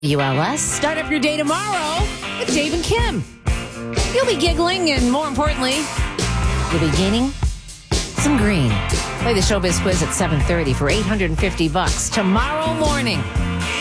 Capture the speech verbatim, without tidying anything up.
U L S. Start up your day tomorrow with Dave and Kim. You'll be giggling, and more importantly, you'll be gaining some green. Play the Showbiz Quiz at seven thirty for eight hundred fifty bucks tomorrow morning.